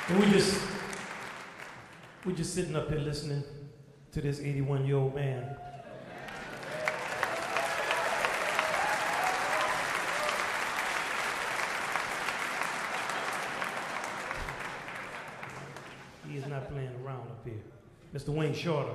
And we're just sitting up here listening to this 81-year-old man. He is not playing around up here. Mr. Wayne Shorter.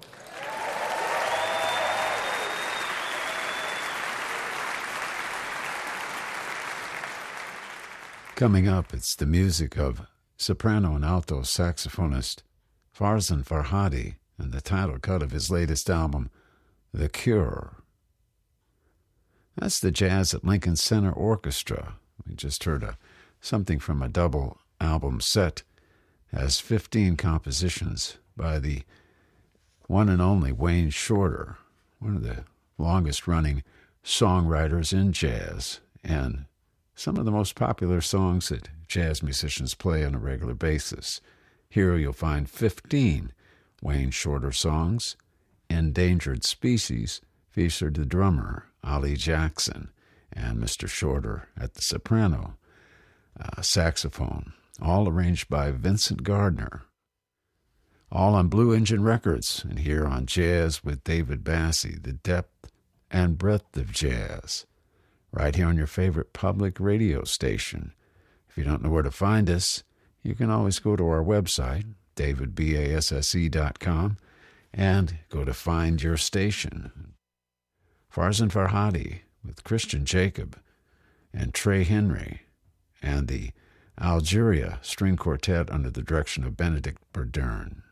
Coming up, it's the music of soprano and alto saxophonist Farzan Farhadi and the title cut of his latest album, The Cure. That's the Jazz at Lincoln Center Orchestra. We just heard something from a double album set. Has 15 compositions by the one and only Wayne Shorter, one of the longest-running songwriters in jazz, and some of the most popular songs that jazz musicians play on a regular basis. Here you'll find 15 Wayne Shorter songs. Endangered Species featured the drummer, Ali Jackson, and Mr. Shorter at the soprano, saxophone, all arranged by Vincent Gardner. All on Blue Engine Records, and here on Jazz with David Bassie, the depth and breadth of jazz, right here on your favorite public radio station. If you don't know where to find us, you can always go to our website, davidbasse.com, and go to Find Your Station. Farzan Farhadi with Christian Jacob and Trey Henry and the Algeria String Quartet under the direction of Benedict Berdern.